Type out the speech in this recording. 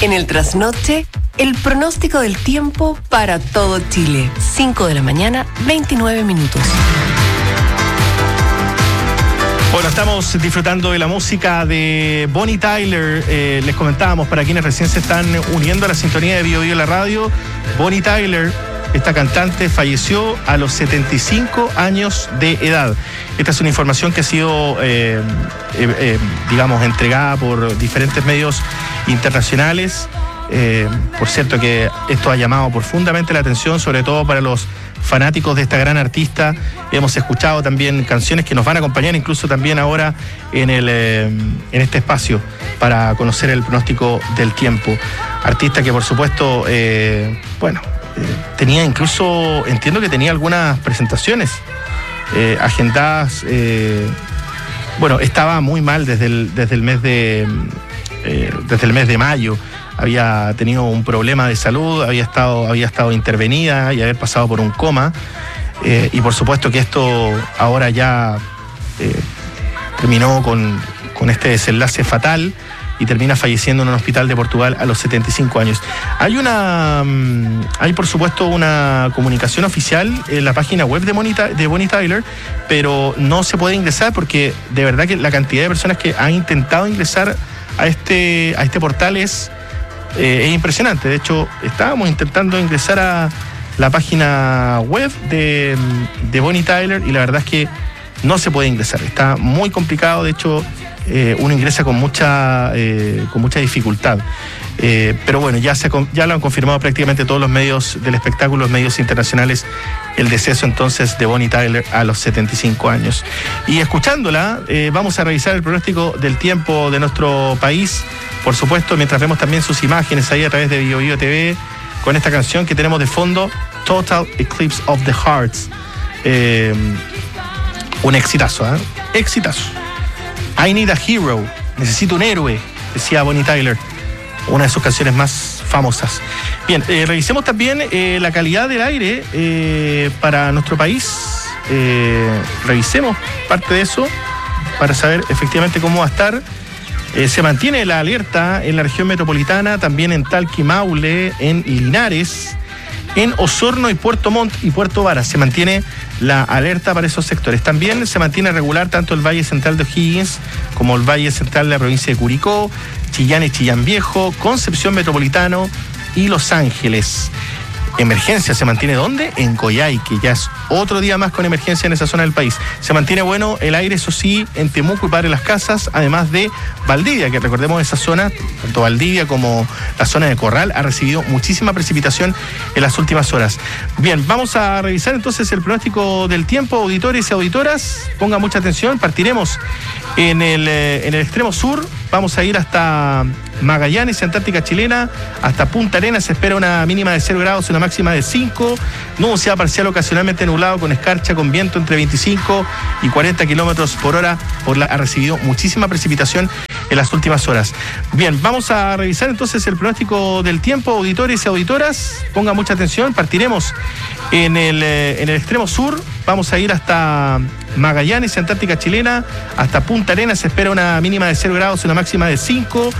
En el trasnoche, el pronóstico del tiempo para todo Chile. 5 de la mañana, 29 minutos. Bueno, estamos disfrutando de la música de Bonnie Tyler. Les comentábamos, para quienes recién se están uniendo a la sintonía de Bio Bio la radio, Bonnie Tyler, esta cantante, falleció a los 75 años de edad. Esta es una información que ha sido, digamos, entregada por diferentes medios internacionales. Por cierto que esto ha llamado profundamente la atención, sobre todo para los fanáticos de esta gran artista. Hemos escuchado también canciones que nos van a acompañar incluso también ahora en este espacio para conocer el pronóstico del tiempo. Artista que por supuesto, tenía incluso, entiendo que tenía algunas presentaciones agendadas. Estaba muy mal desde el mes de mayo. Había tenido un problema de salud, había estado intervenida y haber pasado por un coma. Y por supuesto que esto ahora ya terminó con este desenlace fatal y termina falleciendo en un hospital de Portugal a los 75 años. Hay por supuesto una comunicación oficial en la página web de Bonnie Tyler, pero no se puede ingresar porque de verdad que la cantidad de personas que han intentado ingresar a este portal es impresionante. De hecho, estábamos intentando ingresar a la página web de Bonnie Tyler y la verdad es que no se puede ingresar. Está muy complicado. De hecho, uno ingresa con mucha dificultad. Pero bueno, ya lo han confirmado prácticamente todos los medios del espectáculo, los medios internacionales, el deceso entonces de Bonnie Tyler a los 75 años. Y escuchándola, vamos a revisar el pronóstico del tiempo de nuestro país, por supuesto, mientras vemos también sus imágenes ahí a través de Bio Bio TV, con esta canción que tenemos de fondo, Total Eclipse of the Hearts. Un exitazo, exitazo. I Need a Hero, necesito un héroe, decía Bonnie Tyler, una de sus canciones más famosas. Bien, revisemos también la calidad del aire para nuestro país. Revisemos parte de eso para saber efectivamente cómo va a estar. Se mantiene la alerta en la región metropolitana, también en Talca y Maule, en Linares, en Osorno y Puerto Montt y Puerto Varas. Se mantiene la alerta para esos sectores. También se mantiene regular tanto el Valle Central de O'Higgins como el Valle Central de la provincia de Curicó, Chillán y Chillán Viejo, Concepción Metropolitano y Los Ángeles. Emergencia se mantiene ¿dónde? En Coyhaique, ya es otro día más con emergencia en esa zona del país. Se mantiene bueno el aire, eso sí, en Temuco y Padre Las Casas, además de Valdivia, que recordemos esa zona, tanto Valdivia como la zona de Corral, ha recibido muchísima precipitación en las últimas horas. Bien, vamos a revisar entonces el pronóstico del tiempo, auditores y auditoras. Pongan mucha atención, partiremos en el extremo sur, vamos a ir hasta Magallanes, Antártica Chilena, hasta Punta Arenas. Se espera una mínima de 0 grados y una máxima de 5. Nubosidad parcial ocasionalmente nublado con escarcha, con viento entre 25 y 40 kilómetros por hora. Ha recibido muchísima precipitación en las últimas horas. Bien, vamos a revisar entonces el pronóstico del tiempo, auditores y auditoras. Pongan mucha atención, partiremos en el extremo sur, vamos a ir hasta Magallanes, Antártica Chilena, hasta Punta Arenas. Se espera una mínima de 0 grados y una máxima de 5.